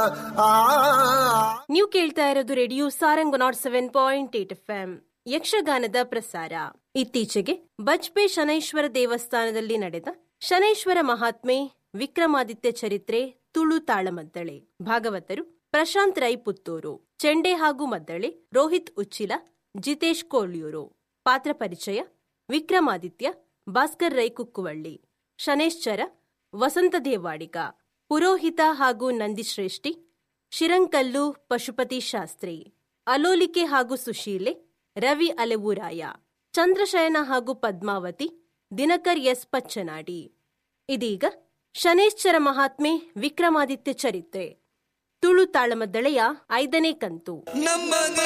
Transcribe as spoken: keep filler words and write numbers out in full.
ನೀವು ಕೇಳ್ತಾ ಇರೋದು radio Sarang not seven point eight F M ಯಕ್ಷಗಾನದ ಪ್ರಸಾರ. ಇತ್ತೀಚೆಗೆ ಬಜ್ಪೆ ಶನೈಶ್ವರ ದೇವಸ್ಥಾನದಲ್ಲಿ ನಡೆದ ಶನೈಶ್ವರ ಮಹಾತ್ಮೆ ವಿಕ್ರಮಾದಿತ್ಯ ಚರಿತ್ರೆ ತುಳು ತಾಳಮದ್ದಳೆ. ಭಾಗವತರು ಪ್ರಶಾಂತ್ ರೈ ಪುತ್ತೂರು, ಚೆಂಡೆ ಹಾಗೂ ಮದ್ದಳೆ ರೋಹಿತ್ ಉಚ್ಚಿಲ, ಜಿತೇಶ್ ಕೋಳ್ಯೂರು. ಪಾತ್ರ ಪರಿಚಯ: ವಿಕ್ರಮಾದಿತ್ಯ ಭಾಸ್ಕರ್ ರೈ ಕುಕ್ಕುವಳ್ಳಿ, ಶನೇಶ್ಚರ ವಸಂತ ದೇವಾಡಿಗ, ಪುರೋಹಿತ ಹಾಗೂ ನಂದಿಶ್ರೇಷ್ಠಿ ಶಿರಂಕಲ್ಲು ಪಶುಪತಿ ಶಾಸ್ತ್ರಿ, ಅಲೋಲಿಕೆ ಹಾಗೂ ಸುಶೀಲೆ ರವಿ ಅಲೆವೂರಾಯ, ಚಂದ್ರಶಯನ ಹಾಗೂ ಪದ್ಮಾವತಿ ದಿನಕರ್ ಎಸ್ ಪಚ್ಚನಾಡಿ. ಇದೀಗ ಶನೇಶ್ಚರ ಮಹಾತ್ಮೆ ವಿಕ್ರಮಾದಿತ್ಯ ಚರಿತ್ರೆ ತುಳು ತಾಳಮದ್ದಳೆಯ ಐದನೇ ಕಂತು.